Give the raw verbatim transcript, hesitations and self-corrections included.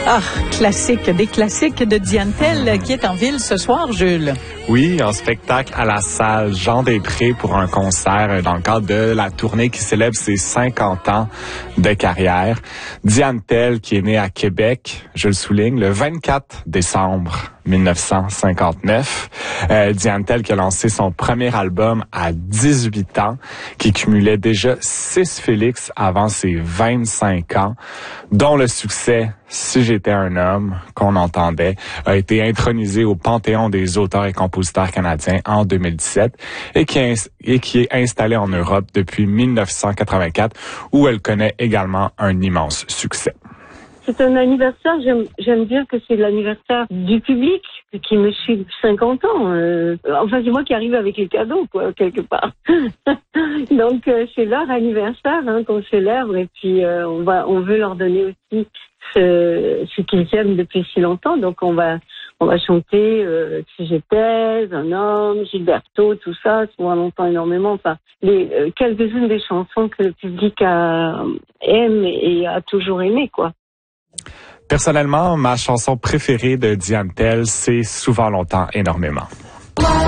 Ah, classique, des classiques de Diane Tell qui est en ville ce soir, Jules. Oui, un spectacle à la salle Jean-Després pour un concert dans le cadre de la tournée qui célèbre ses cinquante ans de carrière. Diane Tell, qui est née à Québec, je le souligne, le vingt-quatre décembre mille neuf cent cinquante-neuf. Euh, Diane Tell qui a lancé son premier album à dix-huit ans, qui cumulait déjà six Félix avant ses vingt-cinq ans, dont le succès « Si j'étais un homme » qu'on entendait, a été intronisé au Panthéon des auteurs et compositeurs canadiens en deux mille dix-sept et qui est, et qui est installé en Europe depuis mille neuf cent quatre-vingt-quatre, où elle connaît également un immense succès. C'est un anniversaire, j'aime, j'aime dire que c'est l'anniversaire du public qui me suit depuis cinquante ans. Euh, enfin, c'est moi qui arrive avec les cadeaux, quoi, quelque part. Donc, euh, c'est leur anniversaire hein, qu'on célèbre et puis euh, on va, on veut leur donner aussi ce, ce qu'ils aiment depuis si longtemps. Donc, on va, on va chanter euh, Si j'étais un homme, Gilberto, tout ça, souvent longtemps énormément. Enfin, les euh, quelques-unes des chansons que le public a, aime et a toujours aimé, quoi. Personnellement, ma chanson préférée de Diane Tell, c'est Souvent longtemps énormément.